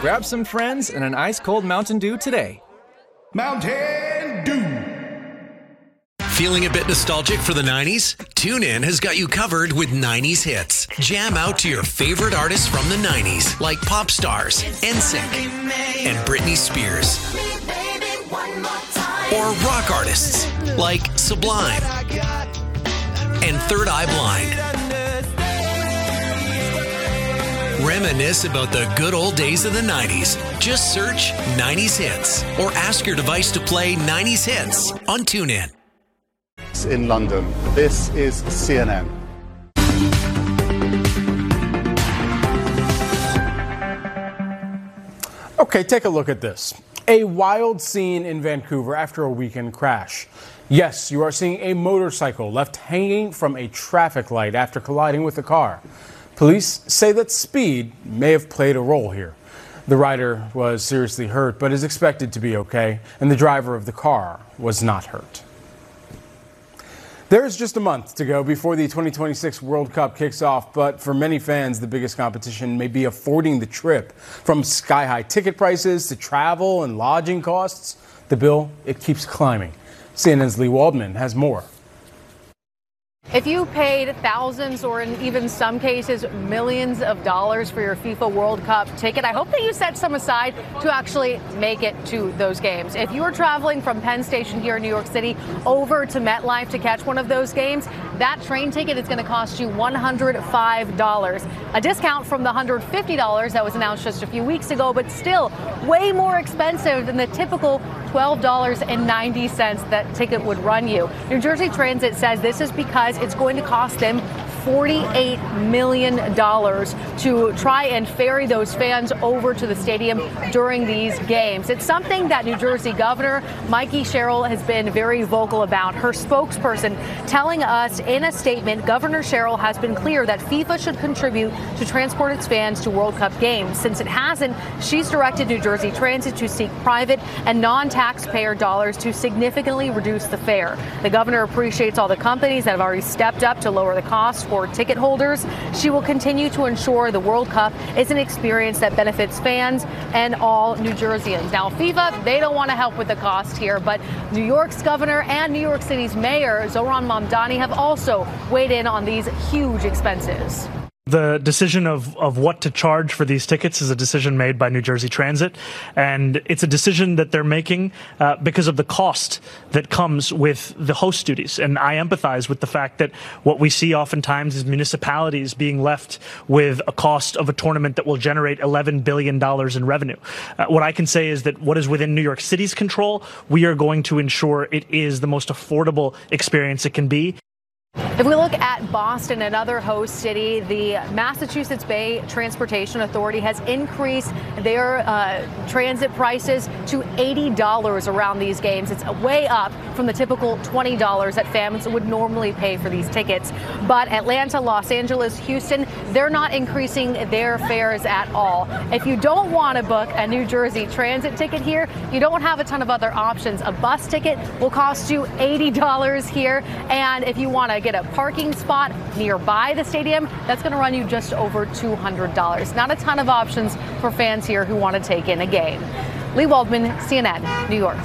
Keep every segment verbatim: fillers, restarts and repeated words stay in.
Grab some friends and an ice-cold Mountain Dew today. Mountain Dew. Feeling a bit nostalgic for the nineties? TuneIn has got you covered with nineties hits. Jam out to your favorite artists from the nineties, like Pop Stars, N Sync, and Britney Spears. Or rock artists, like Sublime and Third Eye Blind. Reminisce about the good old days of the nineties. Just search nineties Hits or ask your device to play nineties Hits on TuneIn. In London, this is C N N. Okay, take a look at this. A wild scene in Vancouver after a weekend crash. Yes, you are seeing a motorcycle left hanging from a traffic light after colliding with a car. Police say that speed may have played a role here. The rider was seriously hurt but is expected to be okay, and the driver of the car was not hurt. There's just a month to go before the twenty twenty-six World Cup kicks off, but for many fans, the biggest competition may be affording the trip. From sky-high ticket prices to travel and lodging costs, the bill, it keeps climbing. C N N's Lee Waldman has more. If you paid thousands or in even some cases millions of dollars for your FIFA World Cup ticket, I hope that you set some aside to actually make it to those games. If you are traveling from Penn Station here in New York City over to MetLife to catch one of those games, that train ticket is going to cost you one hundred five dollars. A discount from the one hundred fifty dollars that was announced just a few weeks ago, but still way more expensive than the typical twelve dollars and ninety cents that ticket would run you. New Jersey Transit says this is because it's going to cost them forty-eight million dollars to try and ferry those fans over to the stadium during these games. It's something that New Jersey Governor Mikey Sherrill has been very vocal about. Her spokesperson telling us in a statement, Governor Sherrill has been clear that FIFA should contribute to transport its fans to World Cup games. Since it hasn't, she's directed New Jersey Transit to seek private and non-taxpayer dollars to significantly reduce the fare. The governor appreciates all the companies that have already stepped up to lower the cost for ticket holders. She will continue to ensure the World Cup is an experience that benefits fans and all New Jerseyans. Now, FIFA, they don't want to help with the cost here, but New York's governor and New York City's mayor, Zohran Mamdani, have also weighed in on these huge expenses. The decision of, of what to charge for these tickets is a decision made by New Jersey Transit, and it's a decision that they're making uh, because of the cost that comes with the host duties. And I empathize with the fact that what we see oftentimes is municipalities being left with a cost of a tournament that will generate eleven billion dollars in revenue. Uh, what I can say is that what is within New York City's control, we are going to ensure it is the most affordable experience it can be. If we look at Boston, another host city, the Massachusetts Bay Transportation Authority has increased their uh, transit prices to eighty dollars around these games. It's way up from the typical twenty dollars that fans would normally pay for these tickets. But Atlanta, Los Angeles, Houston, they're not increasing their fares at all. If you don't want to book a New Jersey Transit ticket here, you don't have a ton of other options. A bus ticket will cost you eighty dollars here. And if you want to get a parking spot nearby the stadium, that's going to run you just over two hundred dollars. Not a ton of options for fans here who want to take in a game. Lee Waldman, C N N, New York.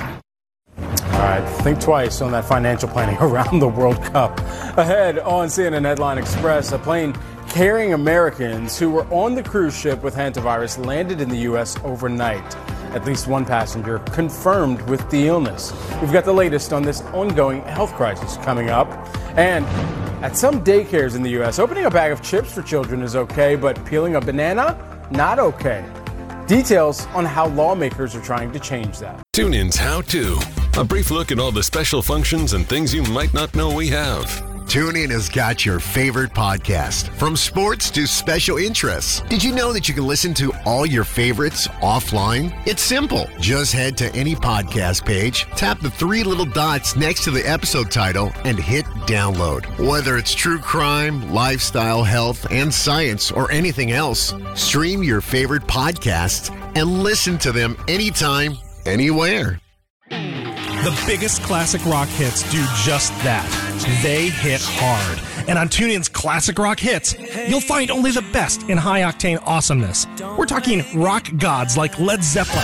All right, think twice on that financial planning around the World Cup. Ahead on C N N Headline Express, a plane carrying Americans who were on the cruise ship with hantavirus landed in the U S overnight. At least one passenger confirmed with the illness. We've got the latest on this ongoing health crisis coming up. And at some daycares in the U S, opening a bag of chips for children is okay, but peeling a banana, not okay. Details on how lawmakers are trying to change that. TuneIn's How To. A brief look at all the special functions and things you might not know we have. TuneIn has got your favorite podcast, from sports to special interests. Did you know that you can listen to all your favorites offline? It's simple. Just head to any podcast page, tap the three little dots next to the episode title, and hit download. Whether it's true crime, lifestyle, health, and science, or anything else, stream your favorite podcasts and listen to them anytime, anywhere. The biggest classic rock hits do just that. They hit hard. And on TuneIn's Classic Rock Hits, you'll find only the best in high-octane awesomeness. We're talking rock gods like Led Zeppelin,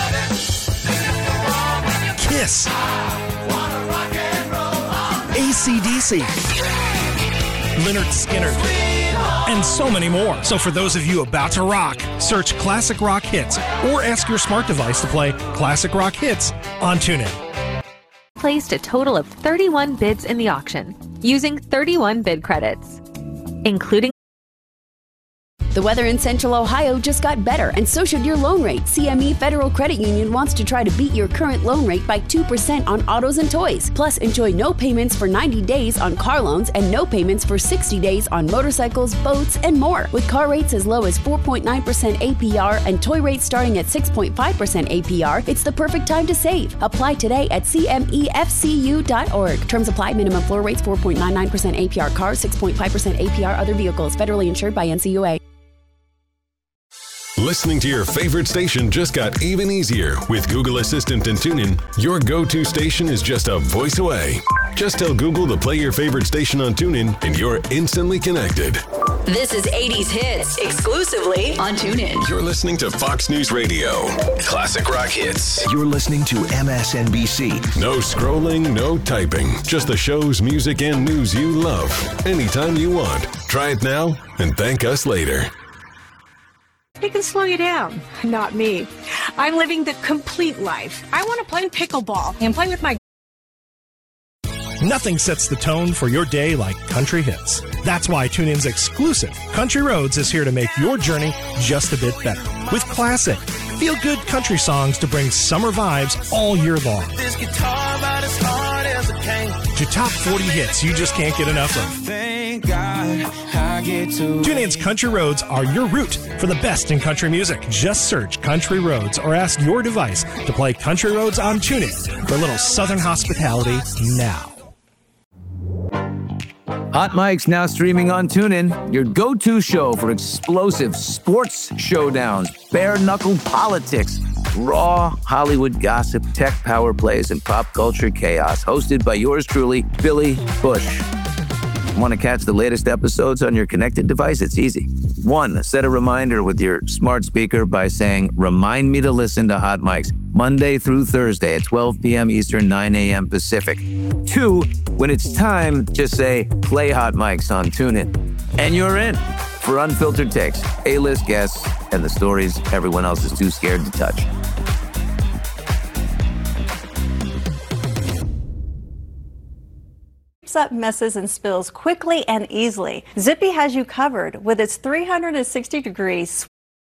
Kiss, A C D C, Lynyrd Skynyrd, and so many more. So for those of you about to rock, search Classic Rock Hits or ask your smart device to play Classic Rock Hits on TuneIn. Placed a total of thirty-one bids in the auction using thirty-one bid credits, including. The weather in Central Ohio just got better, and so should your loan rate. C M E Federal Credit Union wants to try to beat your current loan rate by two percent on autos and toys. Plus, enjoy no payments for ninety days on car loans and no payments for sixty days on motorcycles, boats, and more. With car rates as low as four point nine percent A P R and toy rates starting at six point five percent A P R, it's the perfect time to save. Apply today at C M E F C U dot org. Terms apply. Minimum floor rates four point nine nine percent A P R cars, six point five percent A P R other vehicles. Federally insured by N C U A. Listening to your favorite station just got even easier. With Google Assistant and TuneIn, your go-to station is just a voice away. Just tell Google to play your favorite station on TuneIn, and you're instantly connected. This is eighties Hits, exclusively on TuneIn. You're listening to Fox News Radio. Classic Rock Hits. You're listening to M S N B C. No scrolling, no typing. Just the shows, music, and news you love. Anytime you want. Try it now and thank us later. They can slow you down. Not me. I'm living the complete life. I want to play pickleball and play with my... Nothing sets the tone for your day like country hits. That's why TuneIn's exclusive Country Roads is here to make your journey just a bit better. With classic, feel-good country songs to bring summer vibes all year long. This guitar about as hard as it can. To top forty hits you just can't get enough of. Thank God I get to TuneIn's Country Roads are your route for the best in country music. Just search Country Roads or ask your device to play Country Roads on TuneIn for a little Southern hospitality now. Hot Mike's now streaming on TuneIn, your go-to show for explosive sports showdowns, bare-knuckle politics, raw Hollywood gossip, tech power plays, and pop culture chaos. Hosted by yours truly, Billy Bush. Want to catch the latest episodes on your connected device? It's easy. One, set a reminder with your smart speaker by saying, "Remind me to listen to Hot Mike's Monday through Thursday at twelve p.m. Eastern, nine a.m. Pacific." Two, when it's time, just say, "Play Hot Mike's on TuneIn." And you're in for unfiltered takes, A-list guests, and the stories everyone else is too scared to touch. Up messes and spills quickly and easily. Zippy has you covered with its three hundred sixty degree